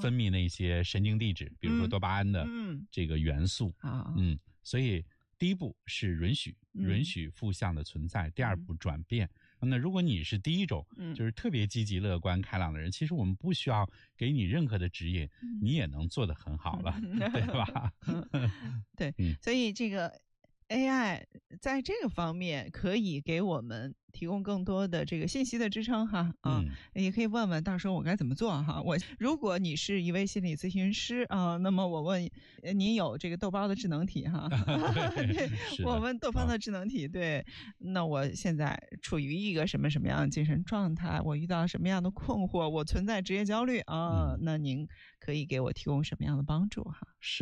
分泌那些神经递质，比如说多巴胺的这个元素。所以第一步是允许负向的存在，第二步转变。那如果你是第一种，就是特别积极乐观开朗的人，其实我们不需要给你任何的指引，你也能做得很好了，对吧？ 对，所以这个 AI 在这个方面可以给我们提供更多的这个信息的支撑哈，也可以问问到时候我该怎么做哈。如果你是一位心理咨询师那么我问您有这个豆包的智能体哈，对，我问豆包的智能体，对，那我现在处于一个什么样的精神状态，我遇到什么样的困惑，我存在职业焦虑那您可以给我提供什么样的帮助哈？ 是。